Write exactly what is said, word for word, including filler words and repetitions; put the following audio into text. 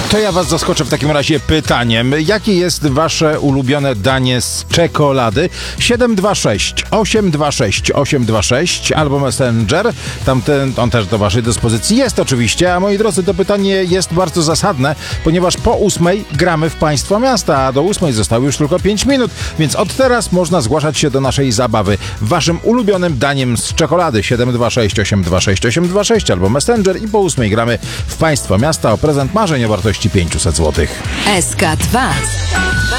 To ja was zaskoczę w takim razie pytaniem. Jakie jest wasze ulubione danie z czekolady? siedem dwa sześć osiem dwa sześć osiem dwa sześć albo Messenger. Tamten, on też do waszej dyspozycji jest oczywiście. A moi drodzy, to pytanie jest bardzo zasadne, ponieważ po ósmej gramy w Państwo Miasta, a do ósmej zostało już tylko pięć minut, więc od teraz można zgłaszać się do naszej zabawy. Waszym ulubionym daniem z czekolady siedem dwa sześć osiem dwa sześć osiem dwa sześć albo Messenger i po ósmej gramy w Państwo Miasta o prezent marzeń o wartości pięćset złotych. S K dwa.